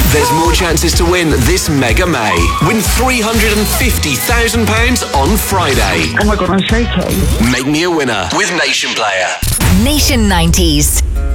There's more chances to win this Mega May. Win £350,000 on Friday. Oh my God, I'm shaking. Make me a winner with Nation Player. Nation 90s.